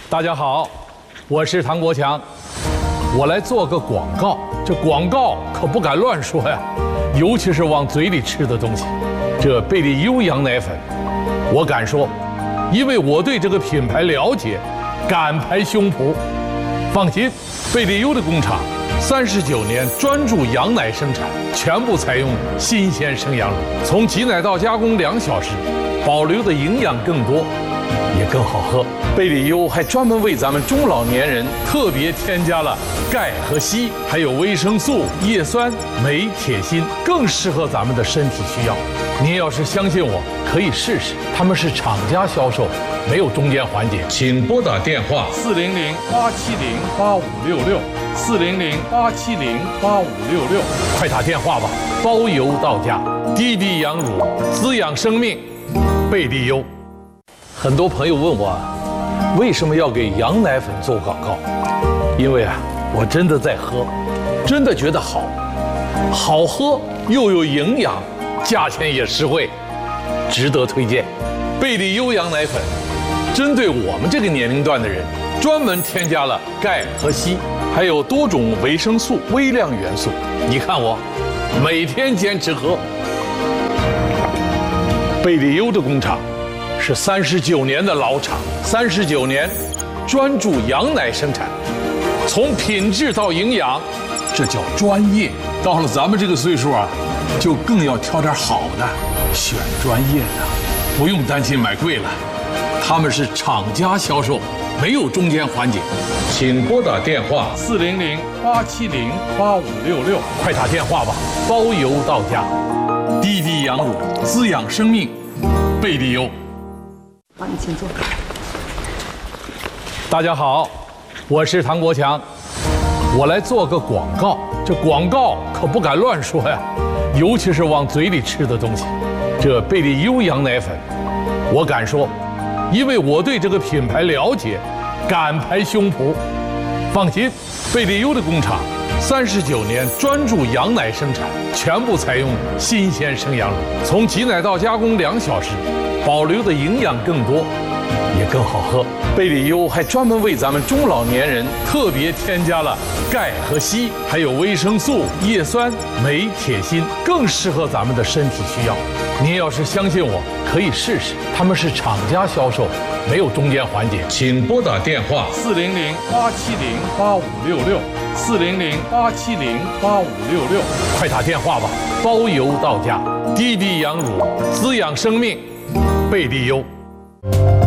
大家好，我是唐国强，我来做个广告。这广告可不敢乱说呀，尤其是往嘴里吃的东西。这贝利优羊奶粉，我敢说，因为我对这个品牌了解，敢拍胸脯。放心，贝利优的工厂39年专注羊奶生产，全部采用新鲜生羊乳，从挤奶到加工2小时，保留的营养更多，也更好喝。贝利优还专门为咱们中老年人特别添加了钙和硒，还有维生素、叶酸、镁、铁、锌，更适合咱们的身体需要。您要是相信我，可以试试。他们是厂家销售，没有中间环节。请拨打电话400-870-8566，400-870-8566，快打电话吧，包邮到家。滴滴羊乳，滋养生命，贝利优。很多朋友问我，为什么要给羊奶粉做广告？因为我真的在喝，真的觉得好喝又有营养，价钱也实惠，值得推荐。贝利优羊奶粉针对我们这个年龄段的人，专门添加了钙和硒，还有多种维生素、微量元素。你看我每天坚持喝。贝利优的工厂是39年的老厂，39年专注羊奶生产，从品质到营养，这叫专业。到了咱们这个岁数就更要挑点好的，选专业的，不用担心买贵了。他们是厂家销售，没有中间环节。请拨打电话400-870-8566，快打电话吧，包邮到家。滴滴羊乳，滋养生命，贝利优。 好，你请坐。 大家好，我是唐国强，我来做个广告。这广告可不敢乱说呀，尤其是往嘴里吃的东西。这贝利优羊奶粉，我敢说，因为我对这个品牌了解，敢拍胸脯。放心，贝利优的工厂39年专注羊奶生产，全部采用新鲜生羊乳，从挤奶到加工2小时，保留的营养更多，也更好喝。贝利优还专门为咱们中老年人特别添加了钙和硒，还有维生素、叶酸、镁、铁、锌，更适合咱们的身体需要。您要是相信我，可以试试。他们是厂家销售，没有中间环节。请拨打电话400-870-8566，400-870-8566，快打电话吧，包邮到家。滴滴羊乳，滋养生命，贝利优。